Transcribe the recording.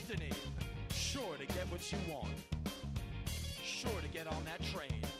destiny. Sure to get what you want. Sure to get on that train.